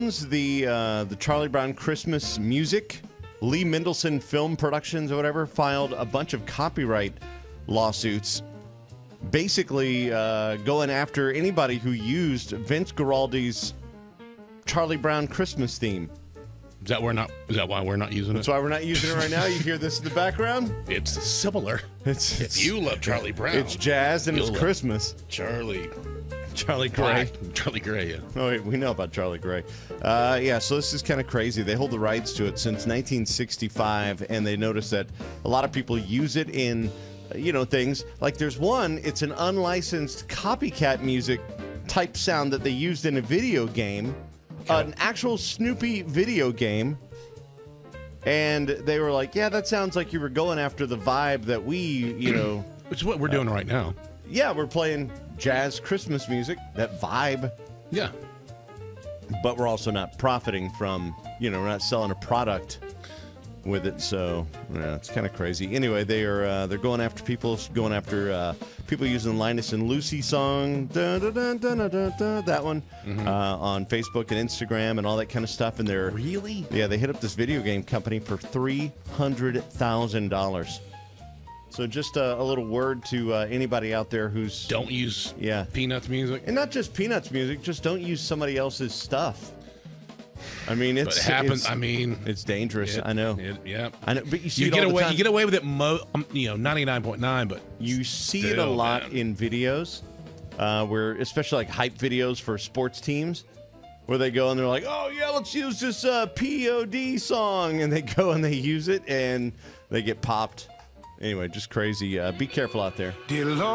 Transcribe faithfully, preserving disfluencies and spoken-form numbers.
The uh, the Charlie Brown Christmas music, Lee Mendelson Film Productions or whatever, filed a bunch of copyright lawsuits, basically uh, going after anybody who used Vince Guaraldi's Charlie Brown Christmas theme. Is that we're not? Is that why we're not using That's it? why we're not using it right now. You hear this in the background? It's similar. It's, If you love Charlie Brown, it's jazz and you'll it's love Christmas. Charlie. Charlie Gray. Black. Charlie Gray, yeah. Oh, wait, we know about Charlie Gray. Uh, yeah, so this is kind of crazy. They hold the rights to it since nineteen sixty-five, and they notice that a lot of people use it in, you know, things. Like there's one, it's an unlicensed copycat music type sound that they used in a video game, uh, an actual Snoopy video game. And they were like, yeah, that sounds like you were going after the vibe that we, you know. Which is what we're doing right now. Yeah, we're playing jazz Christmas music, that vibe. Yeah. But we're also not profiting from, you know, we're not selling a product with it. So, yeah, it's kind of crazy. Anyway, they are uh, they're going after people, going after uh, people using Linus and Lucy song, da, da, da, da, da, da, da, that one, Mm-hmm. uh, on Facebook and Instagram and all that kind of stuff. And they're Really? yeah, they hit up this video game company for three hundred thousand dollars. So just uh, a little word to uh, anybody out there who's Don't use yeah. Peanuts music. And not just Peanuts music, just don't use somebody else's stuff. I mean, it's But it happens. It's, I mean, it's dangerous. it- I know. it- yeah. I know, but you see You it get all the away. time. You get away with it. Mo, um, you know, ninety-nine point nine. But You see it a still, lot man. in videos, uh, where especially like hype videos for sports teams, where they go and they're like, "Oh yeah, let's use this uh, P O D song," and they go and they use it and they get popped. Anyway, just crazy. Uh, be careful out there.